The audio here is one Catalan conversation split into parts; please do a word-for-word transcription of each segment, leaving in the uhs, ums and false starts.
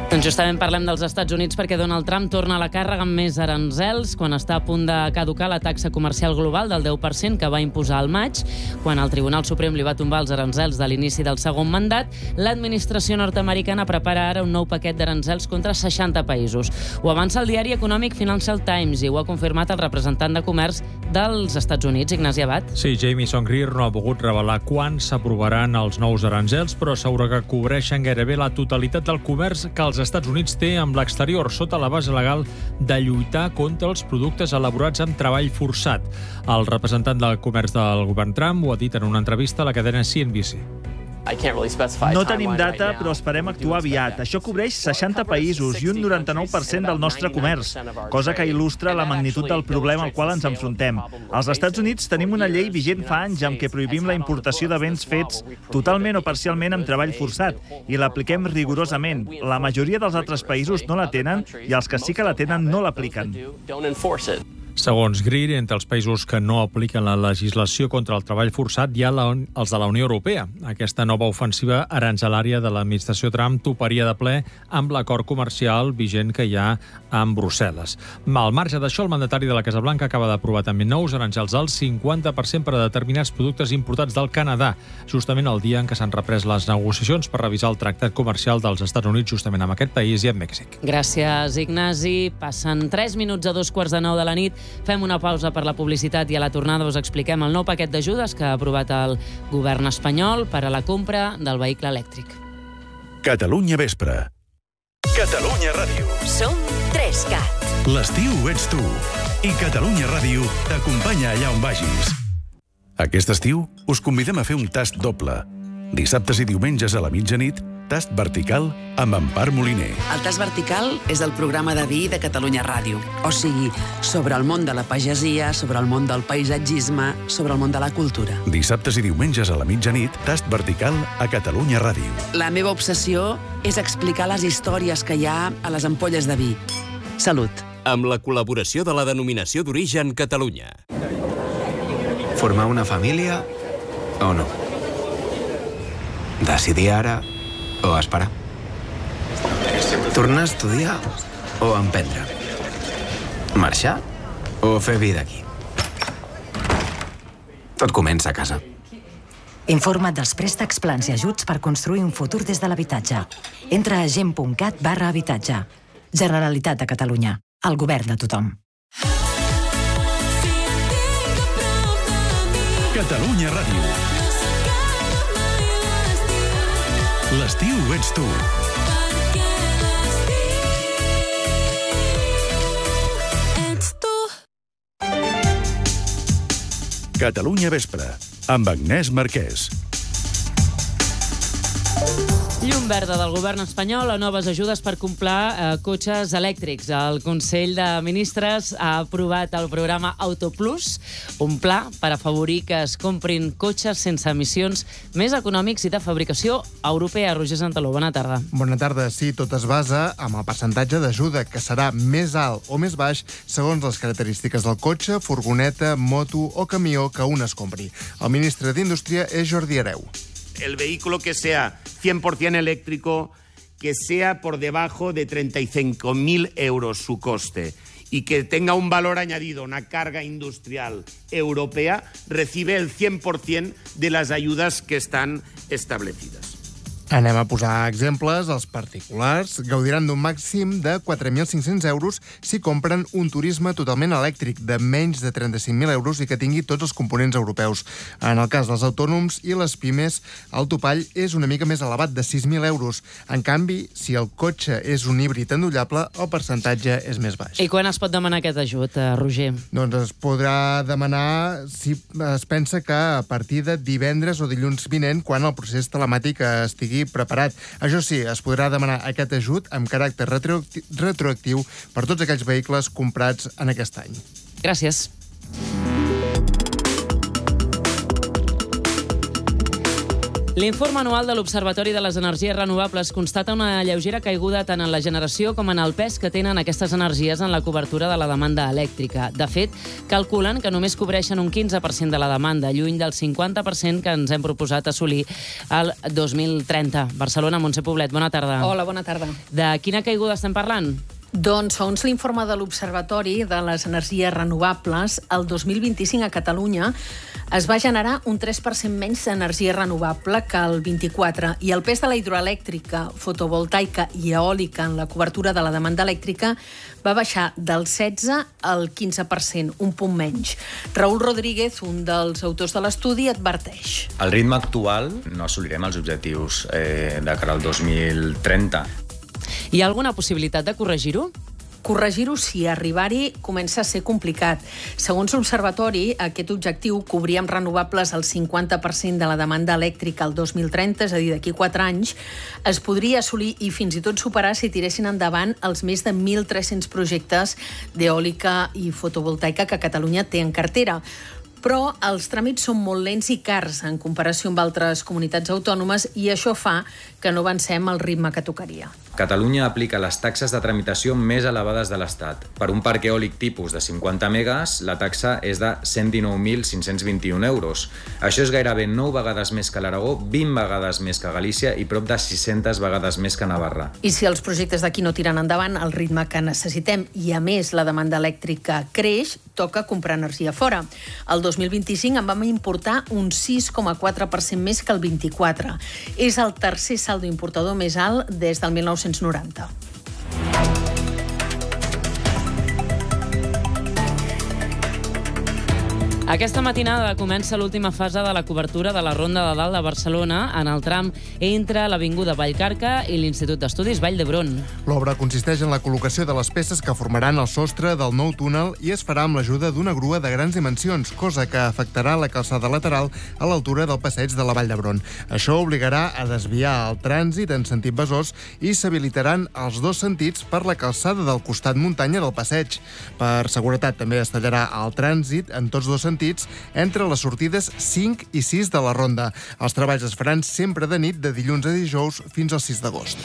Doncs justament parlem dels Estats Units perquè Donald Trump torna a la càrrega amb més aranzels quan està a punt de caducar la taxa comercial global del deu per cent que va imposar al maig. Quan el Tribunal Suprem li va tombar els aranzels de l'inici del segon mandat, l'administració nord-americana prepara ara un nou paquet d'aranzels contra seixanta països. Ho avança el diari econòmic Financial Times i ho ha confirmat el representant de comerç dels Estats Units, Ignasi Abad. Sí, Jamieson Greer no ha pogut revelar quan s'aprovaran els nous aranzels, però assegura que cobreixen gairebé la totalitat del comerç que els Estats Units té amb l'exterior sota la base legal de lluitar contra els productes elaborats amb treball forçat. El representant del comerç del govern Trump ho ha dit en una entrevista a la cadena C N B C. No tenim data, però esperem actuar aviat. Això cobreix seixanta països i un noranta-nou per cent del nostre comerç, cosa que il·lustra la magnitud del problema al qual ens enfrontem. Als Estats Units tenim una llei vigent fa anys amb què prohibim la importació de béns fets totalment o parcialment amb treball forçat i l'apliquem rigorosament. La majoria dels altres països no la tenen i els que sí que la tenen no l'apliquen. Segons Greer, entre els països que no apliquen la legislació contra el treball forçat hi ha la, els de la Unió Europea. Aquesta nova ofensiva aranzelària de l'administració Trump toparia de ple amb l'acord comercial vigent que hi ha amb Brussel·les. Al marge d'això, el mandatari de la Casa Blanca acaba d'aprovar també nous aranzels al cinquanta per cent per a determinats productes importats del Canadà, justament el dia en què s'han reprès les negociacions per revisar el tractat comercial dels Estats Units justament amb aquest país i amb Mèxic. Gràcies, Ignasi. Passen tres minuts a dos quarts de nou de la nit. Fem una pausa per la publicitat i a la tornada us expliquem el nou paquet d'ajudes que ha aprovat el govern espanyol per a la compra del vehicle elèctric. Catalunya Vespre. Catalunya Ràdio. Som tres cat. L'estiu ets tu. I Catalunya Ràdio t'acompanya allà on vagis. Aquest estiu us convidem a fer un tast doble. Dissabtes i diumenges a la mitjanit, tast vertical amb Empar Moliner. El tast vertical és el programa de vi de Catalunya Ràdio. O sigui, sobre el món de la pagesia, sobre el món del paisatgisme, sobre el món de la cultura. Dissabtes i diumenges a la mitjanit, tast vertical a Catalunya Ràdio. La meva obsessió és explicar les històries que hi ha a les ampolles de vi. Salut. Amb la col·laboració de la Denominació d'Origen Catalunya. Formar una família o no? Decidir ara o esperar? Tornar a estudiar o emprendre? Marxar o fer vida aquí? Tot comença a casa. Informa't dels préstecs, plans i ajuts per construir un futur des de l'habitatge. Entra a gent.cat barra habitatge. Generalitat de Catalunya. El govern de tothom. Catalunya Ràdio. L'estiu ets tu. Catalunya Vespre, amb Agnès Marquès. Llum verda del govern espanyol a noves ajudes per comprar eh, cotxes elèctrics. El Consell de Ministres ha aprovat el programa Autoplus, un pla per afavorir que es comprin cotxes sense emissions més econòmics i de fabricació europea. Roger Santaló, bona tarda. Bona tarda. Sí, tot es basa amb el percentatge d'ajuda, que serà més alt o més baix segons les característiques del cotxe, furgoneta, moto o camió que un es compri. El ministre d'Indústria és Jordi Hereu. El vehículo que sea cien por ciento eléctrico, que sea por debajo de treinta y cinco mil euros su coste y que tenga un valor añadido, una carga industrial europea, recibe el cien por ciento de las ayudas que están establecidas. Anem a posar exemples. Els particulars gaudiran d'un màxim de quatre mil cinc-cents euros si compren un turisme totalment elèctric de menys de trenta-cinc mil euros i que tingui tots els components europeus. En el cas dels autònoms i les pimes, el topall és una mica més elevat, de sis mil euros. En canvi, si el cotxe és un híbrid endollable, el percentatge és més baix. I quan es pot demanar aquest ajut, Roger? Doncs es podrà demanar si es pensa que a partir de divendres o dilluns vinent, quan el procés telemàtic estigui preparat. Això sí, es podrà demanar aquest ajut amb caràcter retroactiu per tots aquells vehicles comprats en aquest any. Gràcies. L'informe anual de l'Observatori de les Energies Renovables constata una lleugera caiguda tant en la generació com en el pes que tenen aquestes energies en la cobertura de la demanda elèctrica. De fet, calculen que només cobreixen un quinze per cent de la demanda, lluny del cinquanta per cent que ens hem proposat assolir el dos mil trenta. Barcelona, Montse Poblet, bona tarda. Hola, bona tarda. De quina caiguda estem parlant? Doncs, segons l'informe de l'Observatori de les Energies Renovables, el dos mil vint-i-cinc a Catalunya es va generar un tres per cent menys d'energia renovable que el vint-i-quatre i el pes de la hidroelèctrica, fotovoltaica i eòlica en la cobertura de la demanda elèctrica va baixar del setze al quinze per cent, un punt menys. Raúl Rodríguez, un dels autors de l'estudi, adverteix. Al ritme actual no assolirem els objectius eh, de cara al dos mil trenta. Hi ha alguna possibilitat de corregir-ho? Corregir-ho, si arribar-hi, comença a ser complicat. Segons l'Observatori, aquest objectiu, cobrir amb renovables el cinquanta per cent de la demanda elèctrica al dos mil trenta, és a dir, d'aquí quatre anys, es podria assolir i fins i tot superar si tiressin endavant els més de mil tres-cents projectes d'eòlica i fotovoltaica que Catalunya té en cartera. Però els tràmits són molt lents i cars en comparació amb altres comunitats autònomes i això fa que no avancem al ritme que tocaria. Catalunya aplica les taxes de tramitació més elevades de l'Estat. Per un parc eòlic tipus de cinquanta megas, la taxa és de cent dinou mil cinc-cents vint-i-un euros. Això és gairebé nou vegades més que l'Aragó, vint vegades més que Galícia i prop de sis-centes vegades més que Navarra. I si els projectes d'aquí no tiren endavant al ritme que necessitem i, a més, la demanda elèctrica creix, toca comprar energia fora. El dos mil vint-i-cinc en vam importar un sis coma quatre per cent més que el vint-i-quatre. És el tercer saldo importador més alt des del mil nou-cents noranta. Aquesta matinada comença l'última fase de la cobertura de la Ronda de Dalt de Barcelona en el tram entre l'Avinguda Vallcarca i l'Institut d'Estudis Vall d'Hebron. L'obra consisteix en la col·locació de les peces que formaran el sostre del nou túnel i es farà amb l'ajuda d'una grua de grans dimensions, cosa que afectarà la calçada lateral a l'altura del passeig de la Vall d'Hebron. Això obligarà a desviar el trànsit en sentit Besòs i s'habilitaran els dos sentits per la calçada del costat muntanya del passeig. Per seguretat també es tallarà el trànsit en tots dos sentits entre les sortides cinc i sis de la ronda. Els treballs es faran sempre de nit, de dilluns a dijous, fins al sis d'agost.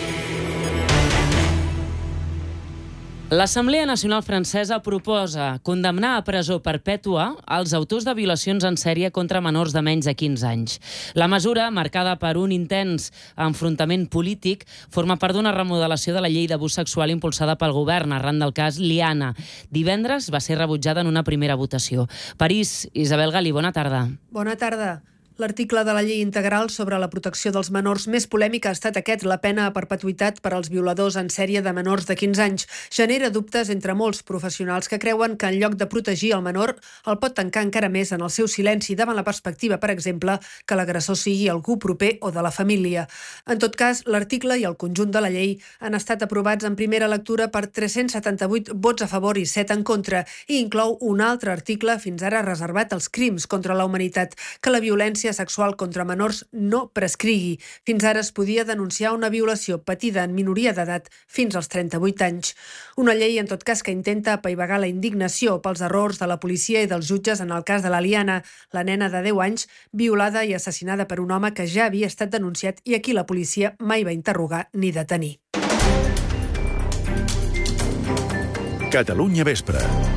L'Assemblea Nacional Francesa proposa condemnar a presó perpètua els autors de violacions en sèrie contra menors de menys de quinze anys. La mesura, marcada per un intens enfrontament polític, forma part d'una remodelació de la llei d'abús sexual impulsada pel govern arran del cas Liana. Divendres va ser rebutjada en una primera votació. París, Isabel Galí, bona tarda. Bona tarda. L'article de la llei integral sobre la protecció dels menors més polèmic ha estat aquest, la pena a perpetuïtat per als violadors en sèrie de menors de quinze anys. Genera dubtes entre molts professionals que creuen que en lloc de protegir el menor, el pot tancar encara més en el seu silenci davant la perspectiva, per exemple, que l'agressor sigui algú proper o de la família. En tot cas, l'article i el conjunt de la llei han estat aprovats en primera lectura per tres-cents setanta-vuit vots a favor i set en contra i inclou un altre article fins ara reservat als crims contra la humanitat, que la violència sexual contra menors no prescrigui. Fins ara es podia denunciar una violació patida en minoria d'edat fins als trenta-vuit anys. Una llei, en tot cas, que intenta apaivagar la indignació pels errors de la policia i dels jutges en el cas de la Liana, la nena de deu anys, violada i assassinada per un home que ja havia estat denunciat i a qui la policia mai va interrogar ni detenir. Catalunya Vespre.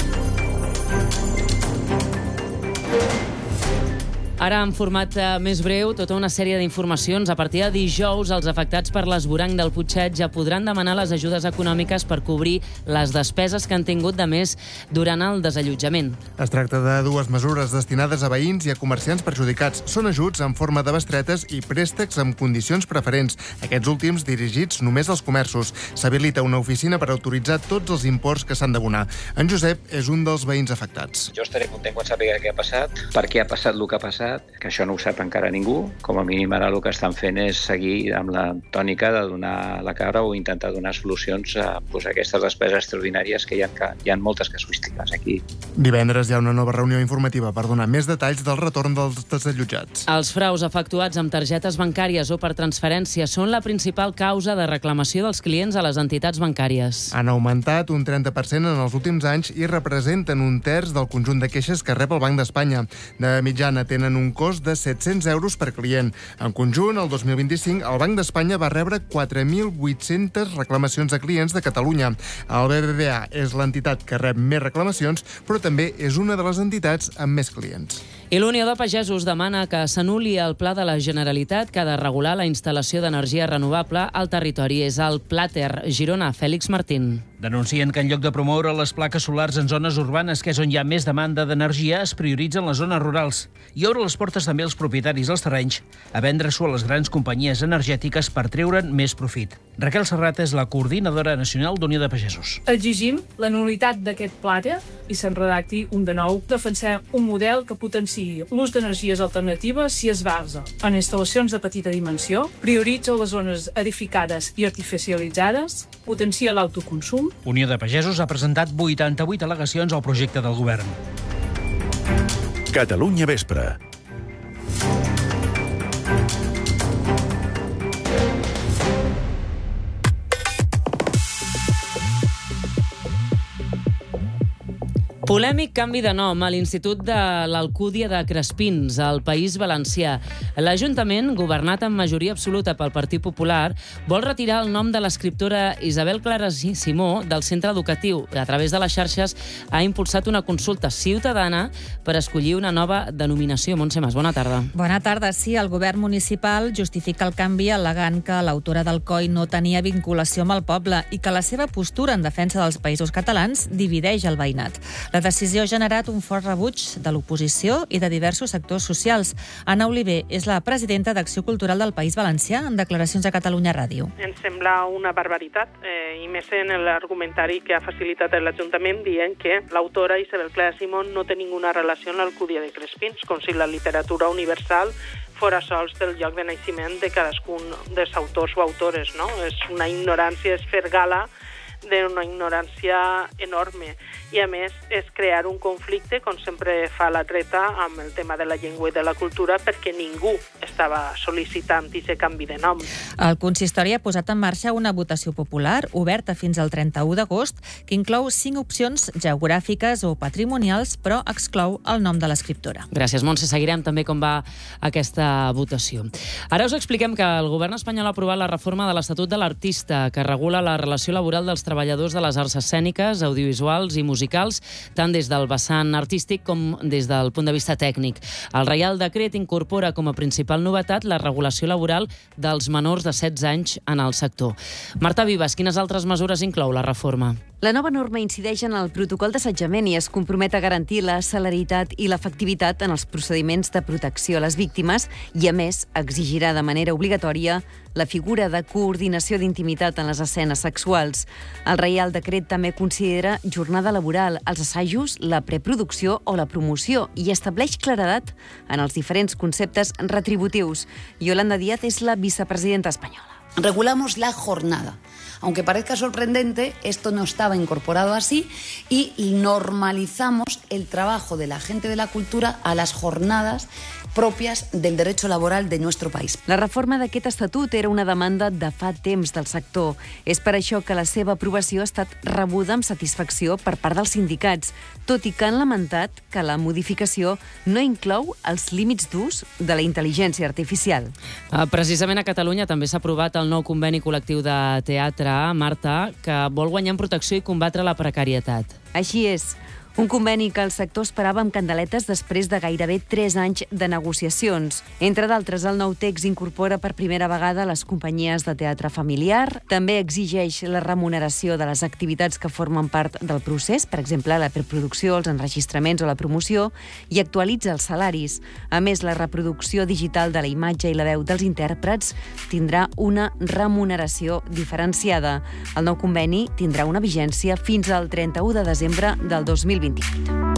Ara, en format més breu, tota una sèrie d'informacions. A partir de dijous, els afectats per l'esvoranc del Putxet ja podran demanar les ajudes econòmiques per cobrir les despeses que han tingut de més durant el desallotjament. Es tracta de dues mesures destinades a veïns i a comerciants perjudicats. Són ajuts en forma de bestretes i préstecs amb condicions preferents, aquests últims dirigits només als comerços. S'habilita una oficina per autoritzar tots els imports que s'han d'abonar. En Josep és un dels veïns afectats. Jo estaré content quan sàpiga què ha passat, per què ha passat el que ha passat, que això no ho sap encara ningú. Com a mínim ara el que estan fent és seguir amb la tònica de donar la cara o intentar donar solucions a, pues, a aquestes despeses extraordinàries que hi ha, que hi ha moltes casuístiques aquí. Divendres hi ha una nova reunió informativa per donar més detalls del retorn dels desallotjats. Els fraus efectuats amb targetes bancàries o per transferència són la principal causa de reclamació dels clients a les entitats bancàries. Han augmentat un trenta per cent en els últims anys i representen un terç del conjunt de queixes que rep el Banc d'Espanya. De mitjana tenen un un cost de set-cents euros per client. En conjunt, el dos mil vint-i-cinc, el Banc d'Espanya va rebre quatre mil vuit-centes reclamacions de clients de Catalunya. El B B V A és l'entitat que rep més reclamacions, però també és una de les entitats amb més clients. I l'Unió de Pagesos demana que s'anul·li el pla de la Generalitat que ha de regular la instal·lació d'energia renovable al territori. És el Plater, Girona, Fèlix Martín. Denuncien que en lloc de promoure les plaques solars en zones urbanes, que és on hi ha més demanda d'energia, es prioritzen les zones rurals i obre les portes també als propietaris dels terrenys a vendre-s'ho a les grans companyies energètiques per treure'n més profit. Raquel Serrat és la coordinadora nacional d'Unió de Pagesos. Exigim la nulitat d'aquest plata i se'n redacti un de nou. Defensem un model que potenciï l'ús d'energies alternatives si es basa en instal·lacions de petita dimensió, prioritza les zones edificades i artificialitzades, potencia l'autoconsum. Unió de Pagesos ha presentat vuitanta-vuit al·legacions al projecte del govern. Catalunya Vespre. Polèmic canvi de nom a l'Institut de l'Alcúdia de Crespins, al País Valencià. L'Ajuntament, governat amb majoria absoluta pel Partit Popular, vol retirar el nom de l'escriptora Isabel Clara Simó del centre educatiu. A través de les xarxes ha impulsat una consulta ciutadana per escollir una nova denominació. Montse Mas, bona tarda. Bona tarda. Sí, el govern municipal justifica el canvi al·legant que l'autora del C O I no tenia vinculació amb el poble i que la seva postura en defensa dels països catalans divideix el veïnat. La decisió ha generat un fort rebuig de l'oposició i de diversos sectors socials. Anna Oliver és la presidenta d'Acció Cultural del País Valencià en declaracions a Catalunya Ràdio. Ens sembla una barbaritat, eh, i més en l'argumentari que ha facilitat l'Ajuntament dient que l'autora Isabel Clara Simó no té ninguna relació amb l'Alcúdia de Crespins, com si la literatura universal fora sols del lloc de naixement de cadascun dels autors o autores, no? És una ignorància, és fer gala d'una ignorància enorme. I, a més, és crear un conflicte, com sempre fa la dreta, amb el tema de la llengua i de la cultura, perquè ningú estava sol·licitant aquest canvi de nom. El consistori ha posat en marxa una votació popular oberta fins al trenta-u d'agost que inclou cinc opcions geogràfiques o patrimonials, però exclou el nom de l'escriptora. Gràcies, Montse. Seguirem també com va aquesta votació. Ara us expliquem que el govern espanyol ha aprovat la reforma de l'Estatut de l'Artista, que regula la relació laboral dels treballadors de les arts escèniques, audiovisuals i musicals, tant des del vessant artístic com des del punt de vista tècnic. El Reial Decret incorpora com a principal novetat la regulació laboral dels menors de setze anys en el sector. Marta Vives, quines altres mesures inclou la reforma? La nova norma incideix en el protocol d'assetjament i es compromet a garantir la celeritat i l'efectivitat en els procediments de protecció a les víctimes i, a més, exigirà de manera obligatòria la figura de coordinació d'intimitat en les escenes sexuals. El Reial Decret també considera jornada laboral, els assajos, la preproducció o la promoció i estableix claredat en els diferents conceptes retributius. Yolanda Díaz és la vicepresidenta espanyola. Regulamos la jornada. Aunque parezca sorprendente, esto no estaba incorporado así y normalizamos el trabajo de la gente de la cultura a las jornadas propias del derecho laboral de nuestro país. La reforma d'aquest estatut era una demanda de fa temps del sector. És per això que la seva aprovació ha estat rebuda amb satisfacció per part dels sindicats, tot i que han lamentat que la modificació no inclou els límits d'ús de la intel·ligència artificial. Precisament a Catalunya també s'ha aprovat el nou conveni col·lectiu de teatre, Marta, que vol guanyar en protecció i combatre la precarietat. Així és. Un conveni que el sector esperava amb candeletes després de gairebé tres anys de negociacions. Entre d'altres, el nou text incorpora per primera vegada les companyies de teatre familiar, també exigeix la remuneració de les activitats que formen part del procés, per exemple, la preproducció, els enregistraments o la promoció, i actualitza els salaris. A més, la reproducció digital de la imatge i la veu dels intèrprets tindrà una remuneració diferenciada. El nou conveni tindrà una vigència fins al trenta-u de desembre del dos mil vint-i-vuit.